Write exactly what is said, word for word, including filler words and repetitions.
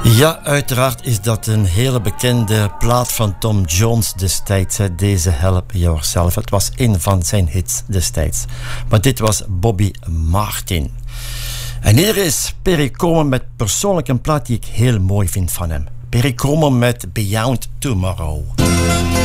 Ja, uiteraard is dat een hele bekende plaat van Tom Jones destijds, hè, deze Help Yourself. Het was een van zijn hits destijds. Maar dit was Bobby Martin. En hier is Perry Como met persoonlijk een plaat die ik heel mooi vind van hem. Perry Como met Beyond Tomorrow.